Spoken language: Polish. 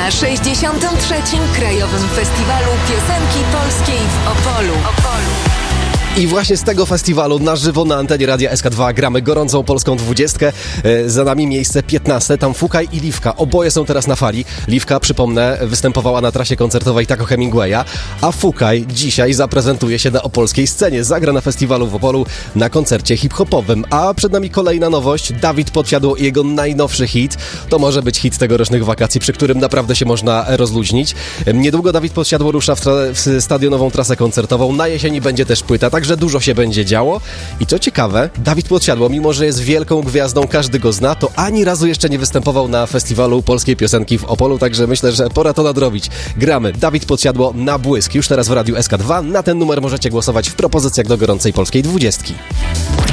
na 63. Krajowym Festiwalu Piosenki Polskiej w Opolu. I właśnie z tego festiwalu na żywo na antenie Radia SK2 gramy gorącą polską 20. Za nami miejsce 15, tam Fukaj i Liwka. Oboje są teraz na fali. Liwka, przypomnę, występowała na trasie koncertowej Taco Hemingwaya, a Fukaj dzisiaj zaprezentuje się na opolskiej scenie. Zagra na festiwalu w Opolu na koncercie hip-hopowym. A przed nami kolejna nowość. Dawid Podsiadło i jego najnowszy hit. To może być hit tegorocznych wakacji, przy którym naprawdę się można rozluźnić. Niedługo Dawid Podsiadło rusza w stadionową trasę koncertową. Na jesieni będzie też płyta, że dużo się będzie działo. I co ciekawe, Dawid Podsiadło, mimo że jest wielką gwiazdą, każdy go zna, to ani razu jeszcze nie występował na festiwalu polskiej piosenki w Opolu, także myślę, że pora to nadrobić. Gramy Dawid Podsiadło na błysk. Już teraz w Radiu SK2. Na ten numer możecie głosować w propozycjach do gorącej polskiej 20.